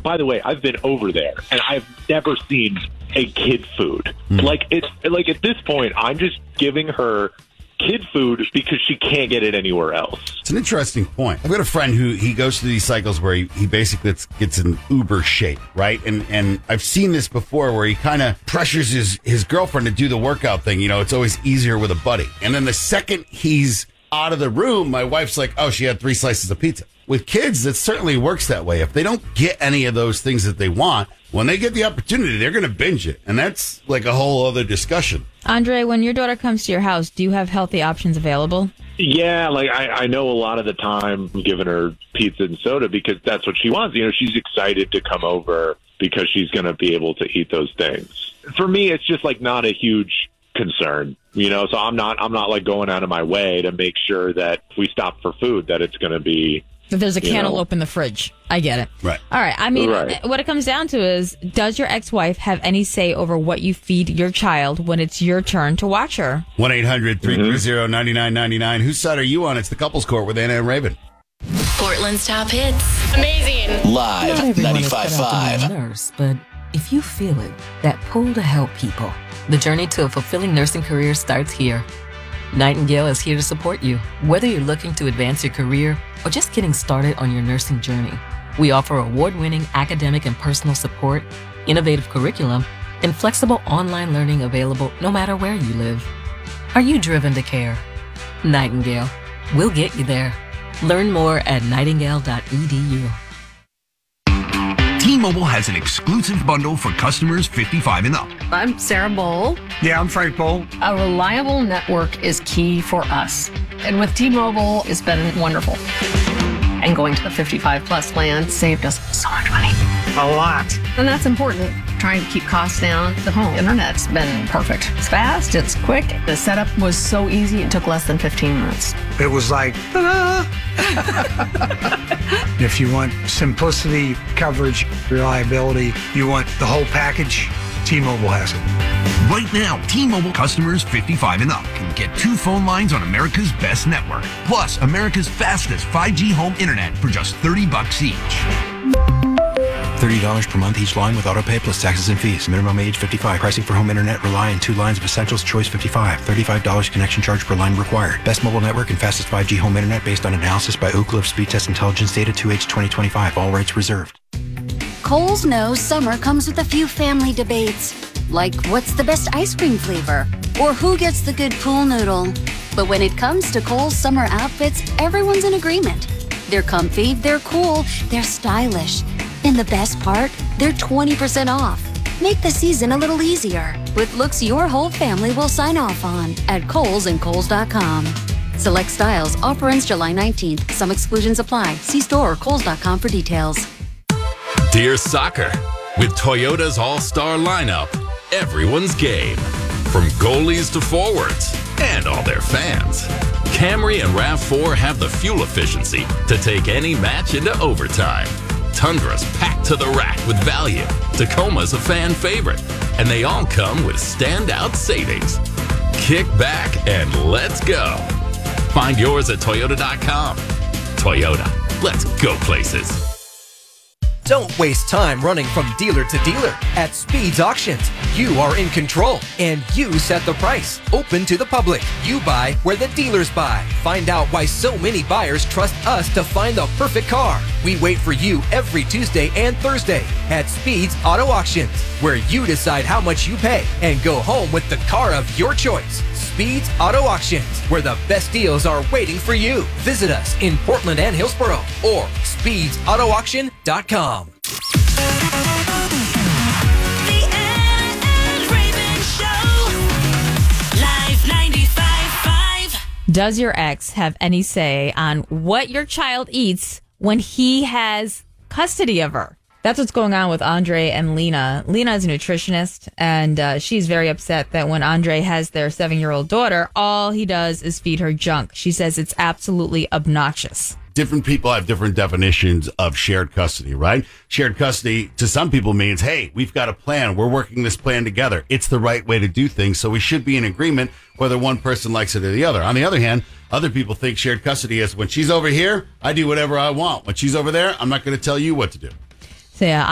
by the way, I've been over there, and I've never seen a kid food. Like, it's like at this point, I'm just giving her kid food because she can't get it anywhere else. It's an interesting point. I've got a friend who he goes through these cycles where he basically gets in uber shape, right? And I've seen this before where he kind of pressures his girlfriend to do the workout thing. You know, it's always easier with a buddy. And then the second he's out of the room, my wife's like, oh, she had 3 slices of pizza. With kids, it certainly works that way. If they don't get any of those things that they want, when they get the opportunity, they're going to binge it. And that's like a whole other discussion. Andre, when your daughter comes to your house, do you have healthy options available? Yeah, like I know a lot of the time I'm giving her pizza and soda because that's what she wants. You know, she's excited to come over because she's going to be able to eat those things. For me, it's just like not a huge concern, you know, so I'm not like going out of my way to make sure that if we stop for food that it's going to be... If there's a cantaloupe in the fridge. I get it. Right. All right. I mean, what it comes down to is, does your ex-wife have any say over what you feed your child when it's your turn to watch her? 1-800-330-9999. Whose side are you on? It's the Couples Court with Anna and Raven. Portland's top hits. Amazing. Live 95.5. Nurse, but if you feel it, that pull to help people, the journey to a fulfilling nursing career starts here. Nightingale is here to support you, whether you're looking to advance your career or just getting started on your nursing journey. We offer award-winning academic and personal support, innovative curriculum, and flexible online learning available no matter where you live. Are you driven to care? Nightingale. We'll get you there. Learn more at nightingale.edu. T-Mobile has an exclusive bundle for customers 55 and up. I'm Sarah Bowl. Yeah, I'm Frank Bowl. A reliable network is key for us. And with T-Mobile, it's been wonderful. And going to the 55 plus plan saved us so much money. A lot. And that's important. Trying to keep costs down. The home internet's been perfect. It's fast, it's quick. The setup was so easy, it took less than 15 minutes. It was like, ta-da! If you want simplicity, coverage, reliability, you want the whole package, T-Mobile has it. Right now, T-Mobile customers 55 and up can get 2 phone lines on America's best network, plus America's fastest 5G home internet for just $30 each. $30 per month each line with autopay plus taxes and fees. Minimum age 55. Pricing for home internet rely on 2 lines of Essentials Choice 55. $35 connection charge per line required. Best mobile network and fastest 5G home internet based on analysis by Ookla of Speed Test Intelligence data 2H 2025. All rights reserved. Kohl's knows summer comes with a few family debates, like what's the best ice cream flavor or who gets the good pool noodle. But when it comes to Kohl's summer outfits, everyone's in agreement. They're comfy, they're cool, they're stylish. And the best part, they're 20% off. Make the season a little easier with looks your whole family will sign off on at Kohl's and Kohl's.com. Select styles. Offer ends July 19th. Some exclusions apply. See store or Kohl's.com for details. Dear Soccer, with Toyota's all-star lineup, everyone's game. From goalies to forwards and all their fans. Camry and RAV4 have the fuel efficiency to take any match into overtime. Tundra's packed to the rack with value. Tacoma's a fan favorite. And they all come with standout savings. Kick back and let's go. Find yours at Toyota.com. Toyota, let's go places. Don't waste time running from dealer to dealer. At Speed's Auctions, you are in control and you set the price. Open to the public. You buy where the dealers buy. Find out why so many buyers trust us to find the perfect car. We wait for you every Tuesday and Thursday at Speed's Auto Auctions, where you decide how much you pay and go home with the car of your choice. Speed's Auto Auctions, where the best deals are waiting for you. Visit us in Portland and Hillsboro or speedsautoauction.com. The Anna and Raven Show. Live 95.5. Does your ex have any say on what your child eats when he has custody of her? That's what's going on with Andre and Lena. Lena is a nutritionist, and she's very upset that when Andre has their 7-year-old daughter, all he does is feed her junk. She says it's absolutely obnoxious. Different people have different definitions of shared custody, right? Shared custody to some people means, hey, we've got a plan. We're working this plan together. It's the right way to do things. So we should be in agreement whether one person likes it or the other. On the other hand, other people think shared custody is when she's over here, I do whatever I want. When she's over there, I'm not going to tell you what to do. So yeah,